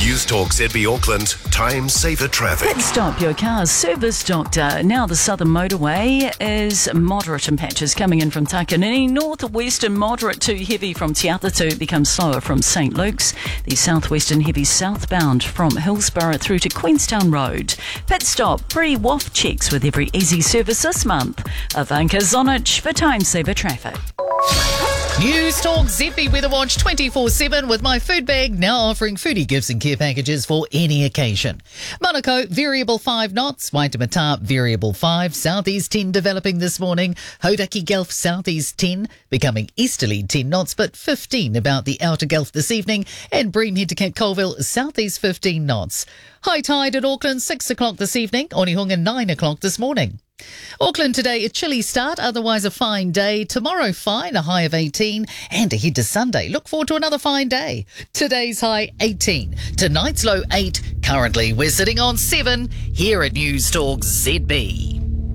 News Talk ZB Auckland, time saver traffic. Stop your car's service doctor. Now the southern motorway is moderate in patches coming in from Takanini. Northwestern moderate to heavy from Te Atatu becomes slower from St Luke's. The southwestern heavy southbound from Hillsborough through to Queenstown Road. Pit stop, pre-WAF checks with every easy service this month. Ivanka Zonich for time saver traffic. News Talk ZB Weather Watch 24/7 with My Food Bag, now offering foodie gifts and care packages for any occasion. Manukau, variable 5 knots. Waitemata, variable 5. Southeast 10 developing this morning. Hauraki Gulf, southeast 10, becoming easterly 10 knots, but 15 about the outer Gulf this evening. And Breamhead to Cape Colville, southeast 15 knots. High tide at Auckland, 6 o'clock this evening. Onehunga, 9 o'clock this morning. Auckland today, a chilly start, otherwise a fine day. Tomorrow, fine, a high of 18. And ahead to Sunday, look forward to another fine day. Today's high, 18. Tonight's low, 8. Currently, we're sitting on 7 here at News Talk ZB.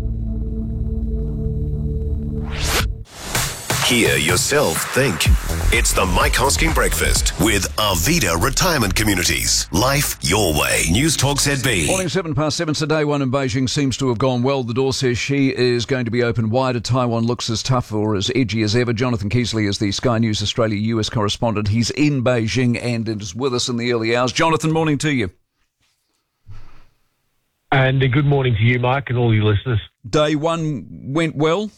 Hear yourself think. It's the Mike Hosking Breakfast with Arvida Retirement Communities. Life your way. News Talk ZB. Morning, 7:07. So day one in Beijing seems to have gone well. The door says she is going to be open wider. Taiwan looks as tough or as edgy as ever. Jonathan Keesley is the Sky News Australia US correspondent. He's in Beijing and is with us in the early hours. Jonathan, morning to you. And a good morning to you, Mike, and all your listeners. Day one went well?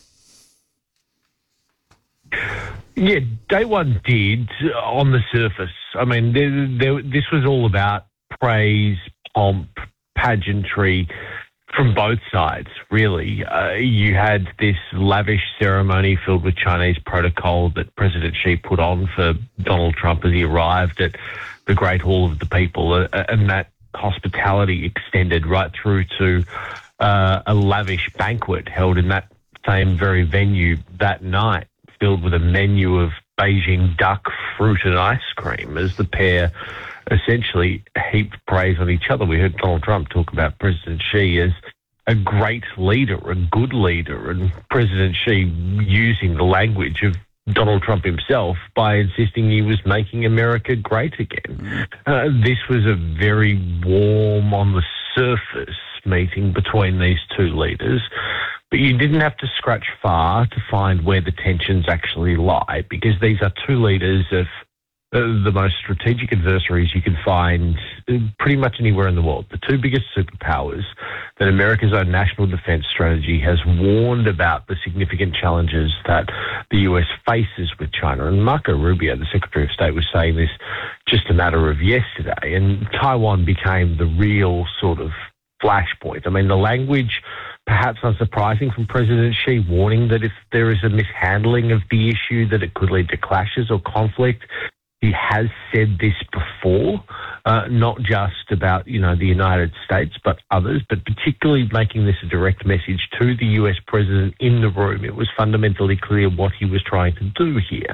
Yeah, day one did on the surface. I mean, this was all about praise, pomp, pageantry from both sides, really. You had this lavish ceremony filled with Chinese protocol that President Xi put on for Donald Trump as he arrived at the Great Hall of the People, and that hospitality extended right through to a lavish banquet held in that same very venue that night, filled with a menu of Beijing duck, fruit and ice cream, as the pair essentially heaped praise on each other. We heard Donald Trump talk about President Xi as a great leader, a good leader, and President Xi using the language of Donald Trump himself by insisting he was making America great again. This was a very warm, on the surface, meeting between these two leaders. But you didn't have to scratch far to find where the tensions actually lie, because these are two leaders of the most strategic adversaries you can find pretty much anywhere in the world. The two biggest superpowers that America's own national defense strategy has warned about the significant challenges that the US faces with China. And Marco Rubio, the Secretary of State, was saying this just a matter of yesterday. And Taiwan became the real sort of flashpoint. I mean, the language, perhaps unsurprising, from President Xi, warning that if there is a mishandling of the issue, that it could lead to clashes or conflict. He has said this before, not just about, the United States, but others, but particularly making this a direct message to the US president in the room. It was fundamentally clear what he was trying to do here.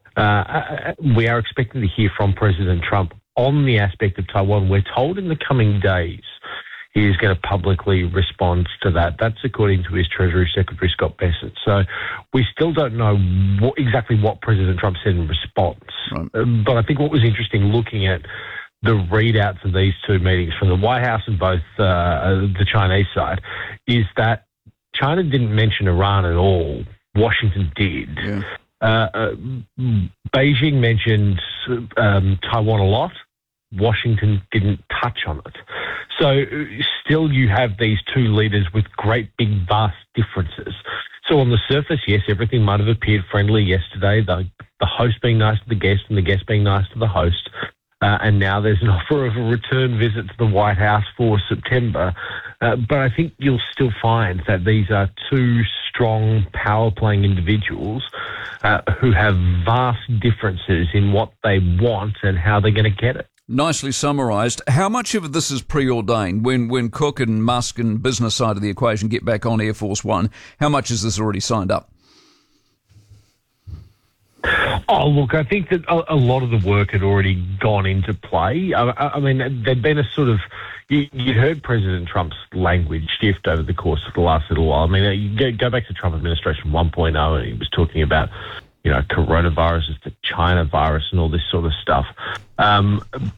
We are expecting to hear from President Trump on the aspect of Taiwan. We're told in the coming days he is going to publicly respond to that. That's according to his Treasury Secretary, Scott Bessent. So we still don't know exactly what President Trump said in response. Right. But I think what was interesting looking at the readouts of these two meetings from the White House and both the Chinese side is that China didn't mention Iran at all. Washington did. Yeah. Beijing mentioned Taiwan a lot. Washington didn't touch on it. So still you have these two leaders with great big vast differences. So on the surface, yes, everything might have appeared friendly yesterday, the host being nice to the guest and the guest being nice to the host. And now there's an offer of a return visit to the White House for September. But I think you'll still find that these are two strong, power-playing individuals who have vast differences in what they want and how they're going to get it. Nicely summarised. How much of this is preordained? When Cook and Musk and business side of the equation get back on Air Force One, how much is this already signed up? Oh, look, I think that a lot of the work had already gone into play. I mean, there'd been a sort of... You'd heard President Trump's language shift over the course of the last little while. I mean, you go back to Trump administration 1.0, and he was talking about, coronavirus is the China virus and all this sort of stuff.